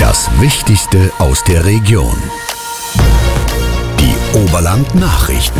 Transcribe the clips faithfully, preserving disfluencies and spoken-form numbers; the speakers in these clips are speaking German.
Das Wichtigste aus der Region. Die Oberland-Nachrichten.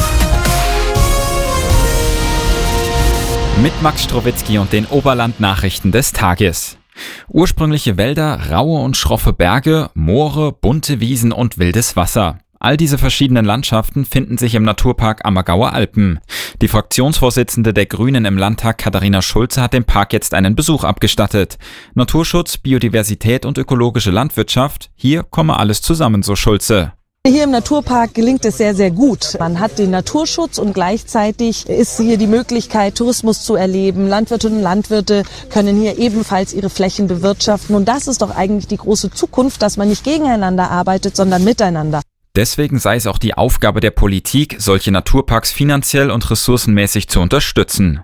Mit Max Strowitzki und den Oberland-Nachrichten des Tages. Ursprüngliche Wälder, raue und schroffe Berge, Moore, bunte Wiesen und wildes Wasser. All diese verschiedenen Landschaften finden sich im Naturpark Ammergauer Alpen. Die Fraktionsvorsitzende der Grünen im Landtag, Katharina Schulze, hat dem Park jetzt einen Besuch abgestattet. Naturschutz, Biodiversität und ökologische Landwirtschaft, hier komme alles zusammen, so Schulze. Hier im Naturpark gelingt es sehr, sehr gut. Man hat den Naturschutz und gleichzeitig ist hier die Möglichkeit, Tourismus zu erleben. Landwirtinnen und Landwirte können hier ebenfalls ihre Flächen bewirtschaften. Und das ist doch eigentlich die große Zukunft, dass man nicht gegeneinander arbeitet, sondern miteinander. Deswegen sei es auch die Aufgabe der Politik, solche Naturparks finanziell und ressourcenmäßig zu unterstützen.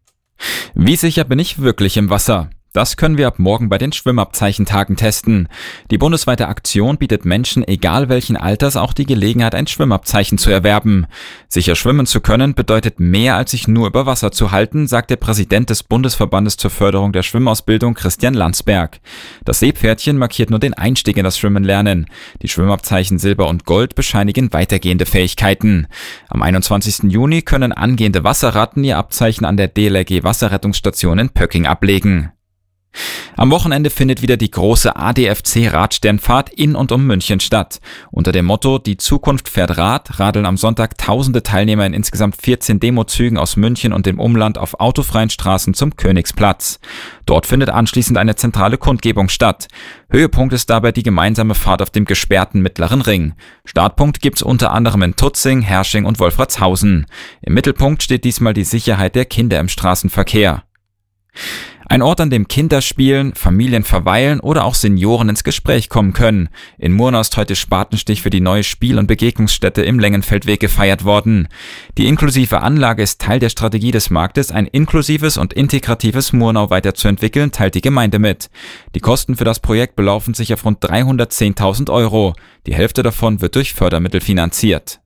Wie sicher bin ich wirklich im Wasser? Das können wir ab morgen bei den Schwimmabzeichentagen testen. Die bundesweite Aktion bietet Menschen, egal welchen Alters, auch die Gelegenheit, ein Schwimmabzeichen zu erwerben. Sicher schwimmen zu können bedeutet mehr, als sich nur über Wasser zu halten, sagt der Präsident des Bundesverbandes zur Förderung der Schwimmausbildung, Christian Landsberg. Das Seepferdchen markiert nur den Einstieg in das Schwimmenlernen. Die Schwimmabzeichen Silber und Gold bescheinigen weitergehende Fähigkeiten. Am einundzwanzigsten Juni können angehende Wasserratten ihr Abzeichen an der D L R G Wasserrettungsstation in Pöcking ablegen. Am Wochenende findet wieder die große A D F C-Radsternfahrt in und um München statt. Unter dem Motto "Die Zukunft fährt Rad" radeln am Sonntag tausende Teilnehmer in insgesamt vierzehn Demozügen aus München und dem Umland auf autofreien Straßen zum Königsplatz. Dort findet anschließend eine zentrale Kundgebung statt. Höhepunkt ist dabei die gemeinsame Fahrt auf dem gesperrten Mittleren Ring. Startpunkt gibt's unter anderem in Tutzing, Hersching und Wolfratshausen. Im Mittelpunkt steht diesmal die Sicherheit der Kinder im Straßenverkehr. Ein Ort, an dem Kinder spielen, Familien verweilen oder auch Senioren ins Gespräch kommen können. In Murnau ist heute Spatenstich für die neue Spiel- und Begegnungsstätte im Längenfeldweg gefeiert worden. Die inklusive Anlage ist Teil der Strategie des Marktes, ein inklusives und integratives Murnau weiterzuentwickeln, teilt die Gemeinde mit. Die Kosten für das Projekt belaufen sich auf rund dreihundertzehntausend Euro. Die Hälfte davon wird durch Fördermittel finanziert.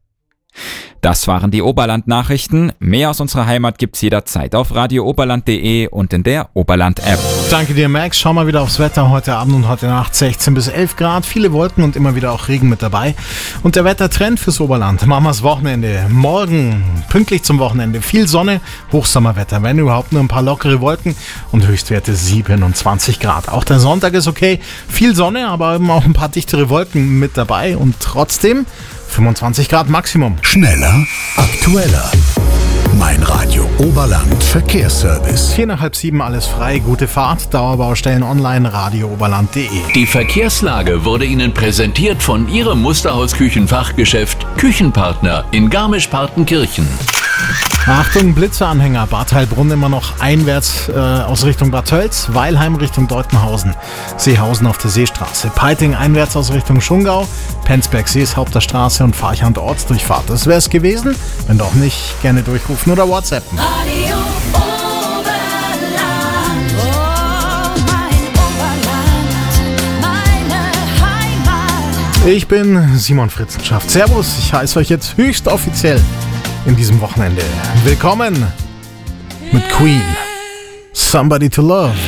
Das waren die Oberland-Nachrichten. Mehr aus unserer Heimat gibt's jederzeit auf radio oberland punkt de und in der Oberland-App. Danke dir, Max. Schau mal wieder aufs Wetter. Heute Abend und heute Nacht sechzehn bis elf Grad. Viele Wolken und immer wieder auch Regen mit dabei. Und der Wettertrend fürs Oberland. Machen wir's Wochenende. Morgen, pünktlich zum Wochenende, viel Sonne, Hochsommerwetter. Wenn überhaupt nur ein paar lockere Wolken und Höchstwerte siebenundzwanzig Grad. Auch der Sonntag ist okay. Viel Sonne, aber eben auch ein paar dichtere Wolken mit dabei. Und trotzdem fünfundzwanzig Grad Maximum. Schneller, aktueller. Mein Radio Oberland Verkehrsservice. Vier nach halb sieben, alles frei, gute Fahrt, Dauerbaustellen online, radio oberland punkt de. Die Verkehrslage wurde Ihnen präsentiert von Ihrem Musterhaus-Küchenfachgeschäft Küchenpartner in Garmisch-Partenkirchen. Achtung, Blitzeranhänger, Bad Heilbrunn immer noch einwärts äh, aus Richtung Bad Tölz, Weilheim Richtung Deutenhausen, Seehausen auf der Seestraße, Peiting einwärts aus Richtung Schungau, Penzberg Seeshaupter Straße und Farchand Ortsdurchfahrt. Das wäre es gewesen. Wenn doch nicht, gerne durchrufen oder WhatsAppen. Radio Oberland, oh, mein Oberland, meine Heimat. Ich bin Simon Fritzenschaft. Servus, ich heiße euch jetzt höchst offiziell in diesem Wochenende willkommen mit Queen. Somebody to Love.